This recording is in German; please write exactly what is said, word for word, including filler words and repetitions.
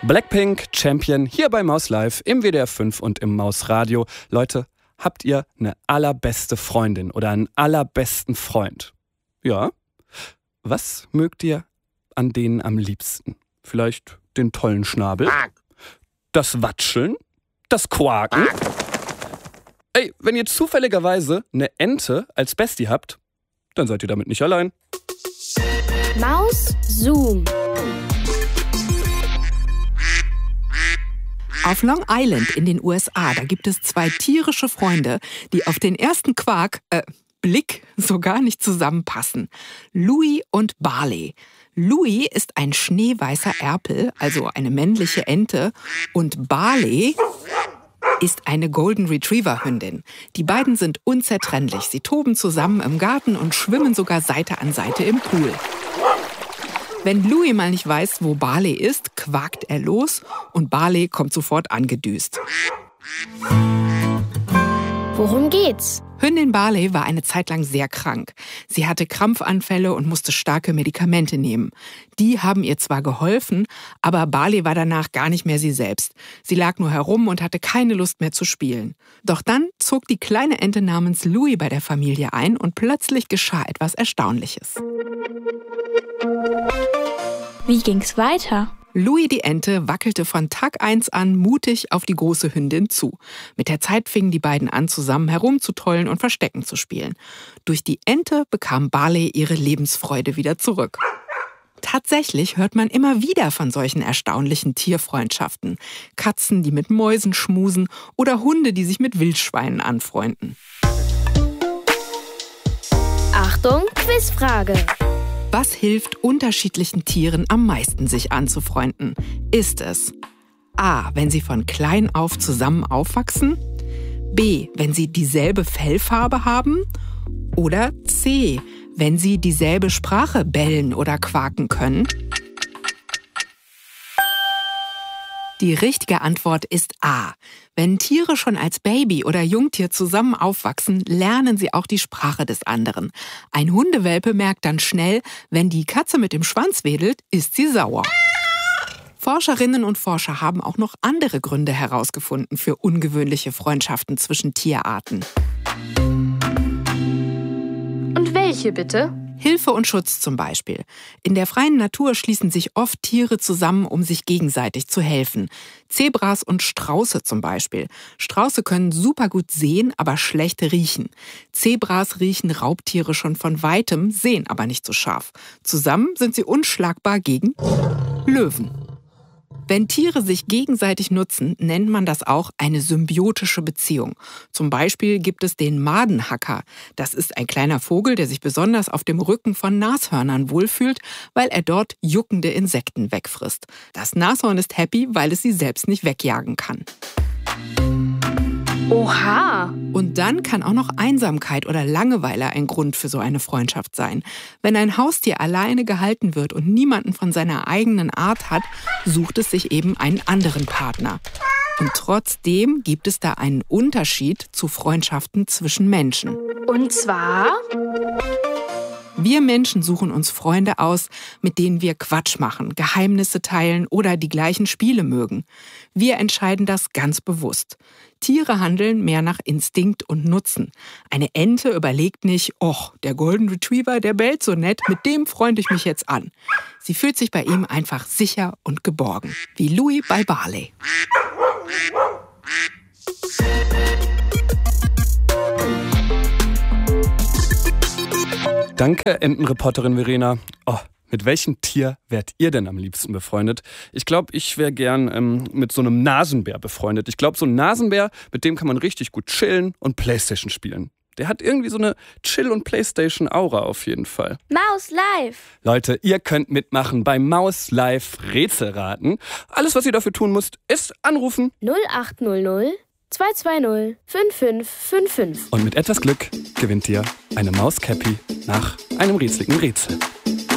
Blackpink, Champion, hier bei Maus Live, im W D R fünf und im Maus Radio. Leute, habt ihr eine allerbeste Freundin oder einen allerbesten Freund? Ja? Was mögt ihr an denen am liebsten? Vielleicht den tollen Schnabel? Das Watscheln? Das Quaken? Ey, wenn ihr zufälligerweise eine Ente als Bestie habt, dann seid ihr damit nicht allein. Maus Zoom. Auf Long Island in den U S A, da gibt es zwei tierische Freunde, die auf den ersten Quark, äh, Blick so gar nicht zusammenpassen. Louie und Barley. Louie ist ein schneeweißer Erpel, also eine männliche Ente, und Barley ist eine Golden Retriever Hündin. Die beiden sind unzertrennlich. Sie toben zusammen im Garten und schwimmen sogar Seite an Seite im Pool. Wenn Louie mal nicht weiß, wo Barley ist, quakt er los und Barley kommt sofort angedüst. Worum geht's? Hündin Barley war eine Zeit lang sehr krank. Sie hatte Krampfanfälle und musste starke Medikamente nehmen. Die haben ihr zwar geholfen, aber Barley war danach gar nicht mehr sie selbst. Sie lag nur herum und hatte keine Lust mehr zu spielen. Doch dann zog die kleine Ente namens Louie bei der Familie ein und plötzlich geschah etwas Erstaunliches. Wie ging's weiter? Louie die Ente wackelte von Tag eins an mutig auf die große Hündin zu. Mit der Zeit fingen die beiden an, zusammen herumzutollen und Verstecken zu spielen. Durch die Ente bekam Barley ihre Lebensfreude wieder zurück. Tatsächlich hört man immer wieder von solchen erstaunlichen Tierfreundschaften. Katzen, die mit Mäusen schmusen oder Hunde, die sich mit Wildschweinen anfreunden. Achtung, Quizfrage. Was hilft unterschiedlichen Tieren am meisten, sich anzufreunden? Ist es A, wenn sie von klein auf zusammen aufwachsen? B, wenn sie dieselbe Fellfarbe haben? Oder C, wenn sie dieselbe Sprache bellen oder quaken können? Die richtige Antwort ist A. Wenn Tiere schon als Baby oder Jungtier zusammen aufwachsen, lernen sie auch die Sprache des anderen. Ein Hundewelpe merkt dann schnell, wenn die Katze mit dem Schwanz wedelt, ist sie sauer. Forscherinnen und Forscher haben auch noch andere Gründe herausgefunden für ungewöhnliche Freundschaften zwischen Tierarten. Und welche bitte? Hilfe und Schutz zum Beispiel. In der freien Natur schließen sich oft Tiere zusammen, um sich gegenseitig zu helfen. Zebras und Strauße zum Beispiel. Strauße können super gut sehen, aber schlecht riechen. Zebras riechen Raubtiere schon von weitem, sehen aber nicht so scharf. Zusammen sind sie unschlagbar gegen Löwen. Wenn Tiere sich gegenseitig nutzen, nennt man das auch eine symbiotische Beziehung. Zum Beispiel gibt es den Madenhacker. Das ist ein kleiner Vogel, der sich besonders auf dem Rücken von Nashörnern wohlfühlt, weil er dort juckende Insekten wegfrisst. Das Nashorn ist happy, weil es sie selbst nicht wegjagen kann. Oha! Und dann kann auch noch Einsamkeit oder Langeweile ein Grund für so eine Freundschaft sein. Wenn ein Haustier alleine gehalten wird und niemanden von seiner eigenen Art hat, sucht es sich eben einen anderen Partner. Und trotzdem gibt es da einen Unterschied zu Freundschaften zwischen Menschen. Und zwar? Wir Menschen suchen uns Freunde aus, mit denen wir Quatsch machen, Geheimnisse teilen oder die gleichen Spiele mögen. Wir entscheiden das ganz bewusst. Tiere handeln mehr nach Instinkt und Nutzen. Eine Ente überlegt nicht, och, der Golden Retriever, der bellt so nett, mit dem freunde ich mich jetzt an. Sie fühlt sich bei ihm einfach sicher und geborgen, wie Louie bei Barley. Danke, Entenreporterin Verena. Oh, mit welchem Tier wärt ihr denn am liebsten befreundet? Ich glaube, ich wäre gern ähm, mit so einem Nasenbär befreundet. Ich glaube, so ein Nasenbär, mit dem kann man richtig gut chillen und Playstation spielen. Der hat irgendwie so eine Chill- und Playstation-Aura auf jeden Fall. Maus Live! Leute, ihr könnt mitmachen bei Maus Live Rätselraten. Alles, was ihr dafür tun müsst, ist anrufen. null acht null null zwei zwei null fünf fünf fünf fünf. Und mit etwas Glück gewinnt ihr eine Maus-Cappy nach einem rätseligen Rätsel.